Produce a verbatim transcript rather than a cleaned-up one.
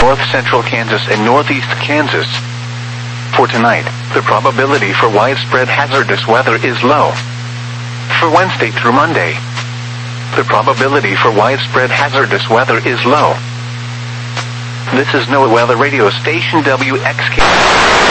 north central Kansas and northeast Kansas. For tonight, the probability for widespread hazardous weather is low. For Wednesday through Monday, the probability for widespread hazardous weather is low. This is NOAA Weather Radio Station W X K.